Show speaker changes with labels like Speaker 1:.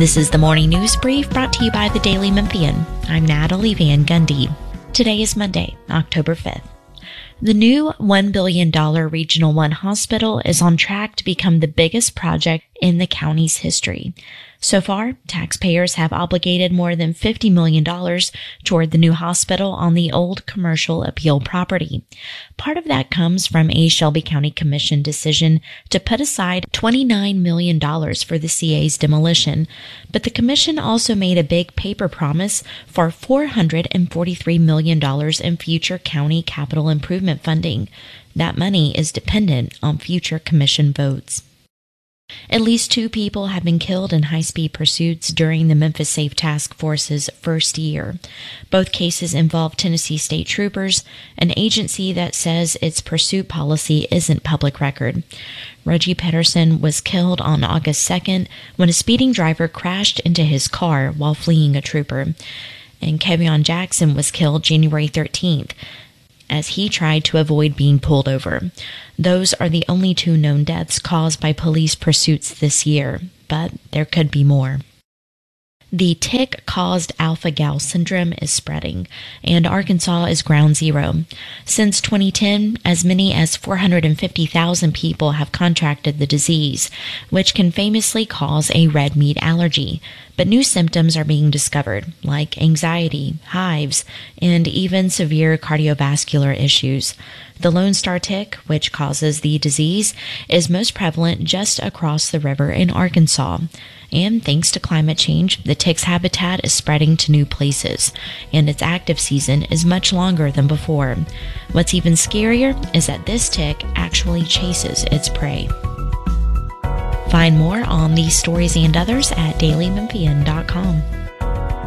Speaker 1: This is the Morning News Brief brought to you by the Daily Memphian. I'm Natalie Van Gundy. Today is Monday, October 5th. The new $1 billion Regional One Hospital is on track to become the biggest project in the county's history. So far, taxpayers have obligated more than $50 million toward the new hospital on the old commercial appeal property. Part of that comes from a Shelby County Commission decision to put aside $29 million for the CA's demolition, but the commission also made a big paper promise for $443 million in future county capital improvement funding. That money is dependent on future commission votes. At least 2 people have been killed in high-speed pursuits during the Memphis Safe Task Force's first year. Both cases involve Tennessee State Troopers, an agency that says its pursuit policy isn't public record. Reggie Pedersen was killed on August 2nd when a speeding driver crashed into his car while fleeing a trooper. And Kevion Jackson was killed January 13th. As he tried to avoid being pulled over. Those are the only 2 known deaths caused by police pursuits this year, but there could be more. The tick-caused alpha-gal syndrome is spreading, and Arkansas is ground zero. Since 2010, as many as 450,000 people have contracted the disease, which can famously cause a red meat allergy. But new symptoms are being discovered, like anxiety, hives, and even severe cardiovascular issues. The Lone Star tick, which causes the disease, is most prevalent just across the river in Arkansas. And thanks to climate change, the tick's habitat is spreading to new places, and its active season is much longer than before. What's even scarier is that this tick actually chases its prey. Find more on these stories and others at dailymemphian.com.